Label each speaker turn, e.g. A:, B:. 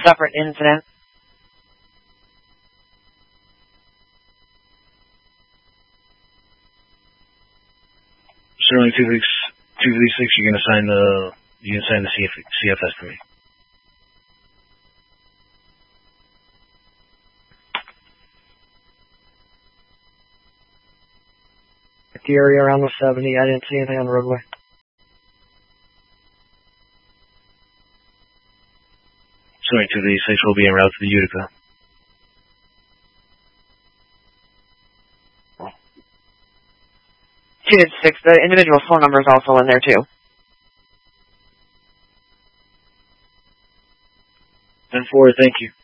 A: separate incident.
B: Certainly 256, you can assign the CFS to me.
C: The area around the 70, I didn't see anything on the roadway.
B: Certainly 256 will be en route to the Utica.
A: The individual phone number is also in there too.
B: 10-4, thank you.